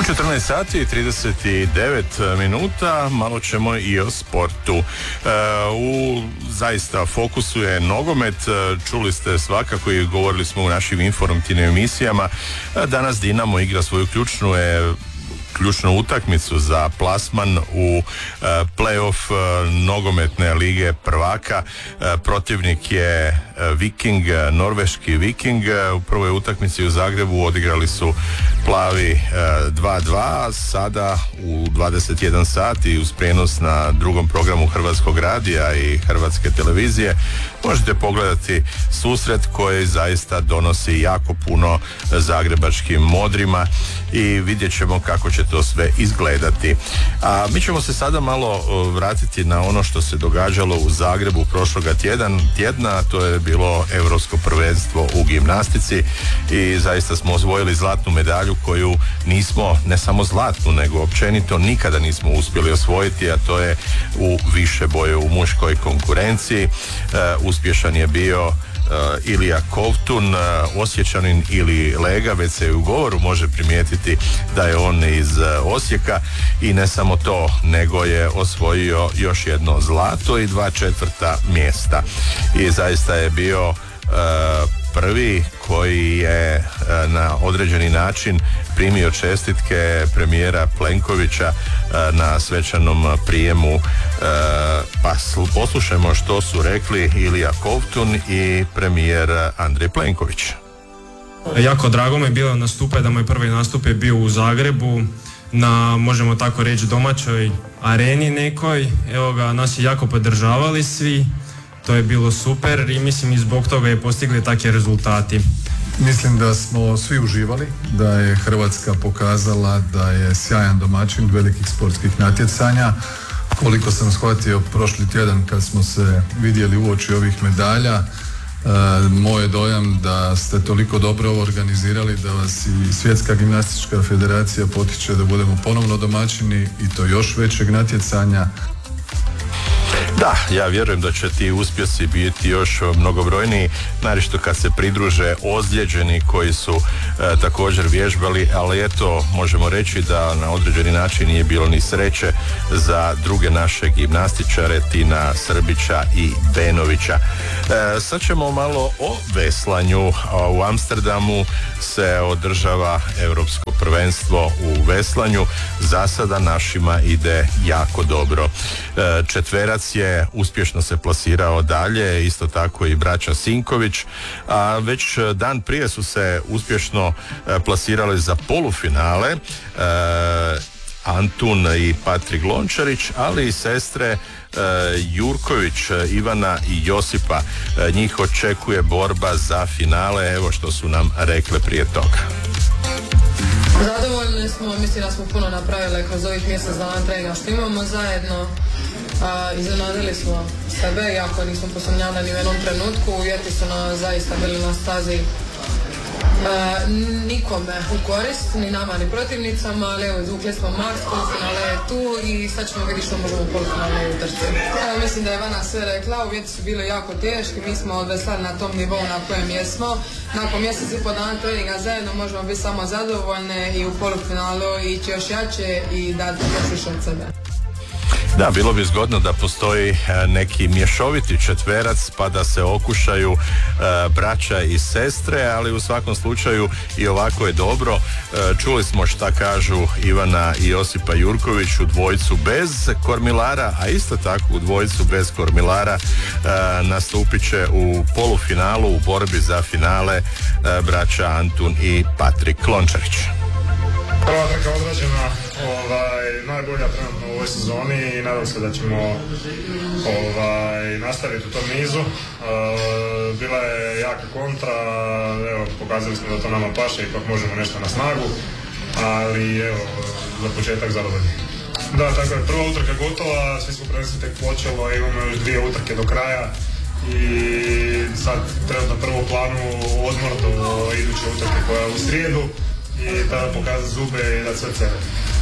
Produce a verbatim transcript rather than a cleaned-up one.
četrnaest sati i trideset devet minuta, malo ćemo i o sportu. E, u zaista fokusu je nogomet, čuli ste svakako i govorili smo u našim informativnim emisijama. Danas Dinamo igra svoju ključnu je ključnu utakmicu za plasman u uh, play-off uh, nogometne lige prvaka. Uh, protivnik je uh, Viking, uh, norveški Viking. Uh, u prvoj utakmici u Zagrebu odigrali su plavi uh, dva dva, sada u dvadeset jedan sati uz prijenos na drugom programu Hrvatskog radija i Hrvatske televizije možete pogledati susret koji zaista donosi jako puno zagrebačkim modrima i vidjet ćemo kako će to sve izgledati. A mi ćemo se sada malo vratiti na ono što se događalo u Zagrebu prošloga tjedan, tjedna, to je bilo Europsko prvenstvo u gimnastici i zaista smo osvojili zlatnu medalju koju nismo, ne samo zlatnu, nego općenito nikada nismo uspjeli osvojiti, a to je u više boje u muškoj konkurenciji. E, uspješan je bio Uh, Ilija Kovtun, uh, Osječanin ili Lega, već se u govoru može primijetiti da je on iz uh, Osijeka i ne samo to, nego je osvojio još jedno zlato i dva četvrta mjesta i zaista je bio uh, prvi koji je uh, na određeni način primio čestitke premijera Plenkovića uh, na svečanom prijemu. Uh, pa poslušajmo što su rekli Ilija Kovtun i premijer Andrej Plenković. Jako drago mi je bilo nastupati, da moj prvi nastup je bio u Zagrebu na, možemo tako reći, domaćoj areni nekoj. Evo ga, nas je jako podržavali svi, to je bilo super i mislim i zbog toga je postigli takvi rezultati. Mislim da smo svi uživali, da je Hrvatska pokazala da je sjajan domaćin velikih sportskih natjecanja. Koliko sam shvatio prošli tjedan kad smo se vidjeli uoči ovih medalja, e, moj je dojam da ste toliko dobro ovo organizirali da vas i Svjetska gimnastička federacija potiče da budemo ponovno domaćini i to još većeg natjecanja. Da, ja vjerujem da će ti uspjesi biti još mnogobrojniji, naročito kad se pridruže ozlijeđeni koji su e, također vježbali, ali eto, možemo reći da na određeni način nije bilo ni sreće za druge naše gimnastičare, Tina Srbića i Benovića. E, sad ćemo malo o veslanju. U Amsterdamu se održava Europsko prvenstvo u veslanju. Za sada našima ide jako dobro. E, četverac je uspješno se plasirao dalje, isto tako i braća Sinković, a već dan prije su se uspješno plasirali za polufinale e, Antun i Patrik Lončarić, ali i sestre e, Jurković, Ivana i Josipa. E, njih očekuje borba za finale, evo što su nam rekle prije toga. Zadovoljni smo, mislim da smo puno napravili kroz ovih mjesec dana treninga što imamo zajedno. A, iznenadili smo sebe, iako nismo posumnjali ni u jednom trenutku, uvjeti su nas zaista bili na stazi a, nikome u korist, ni nama ni protivnicama, ali evo, izvukli smo maks, polufinale je tu i sad ćemo vidjeti što možemo u polufinalnoj utrci. Evo, mislim da je Ivana sve rekla, uvjeti su bili jako teški, mi smo odveslali na tom nivou na kojem jesmo. Nakon mjesec i po dana treninga zajedno možemo biti samo zadovoljne i u polufinalu ići još jače i dati još više od sebe. Da, bilo bi zgodno da postoji neki mješoviti četverac pa da se okušaju e, braća i sestre, ali u svakom slučaju i ovako je dobro. E, čuli smo šta kažu Ivana i Josipa Jurković u dvojcu bez kormilara, a isto tako u dvojcu bez kormilara e, nastupit će u polufinalu u borbi za finale e, braća Antun i Patrik Lončarić. Prva trka odrađena, ovaj, najbolja trenutno u ovoj sezoni i nadam se da ćemo ovaj, nastaviti u tom nizu. E, bila je jaka kontra, evo, pokazali smo da to nama paše, ipak možemo nešto na snagu, ali evo, za početak zadovoljni. Da, tako je, prva utrka gotova, svi smo prvenstvo tek počelo, imamo još dvije utrke do kraja i sad trenutno prvo planu odmor do iduće utrke koja je u srijedu i tada pokazati zube i dati sve sebe.